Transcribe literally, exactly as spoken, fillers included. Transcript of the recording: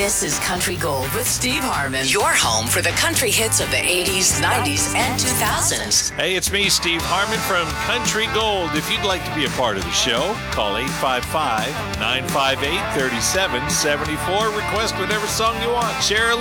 This is Country Gold with Steve Harmon, your home for the country hits of the eighties, nineties, and two thousands. Hey, it's me, Steve Harmon from Country Gold. If you'd like to be a part of the show, call eight five five, nine five eight, three seven seven four. Request whatever song you want. Share a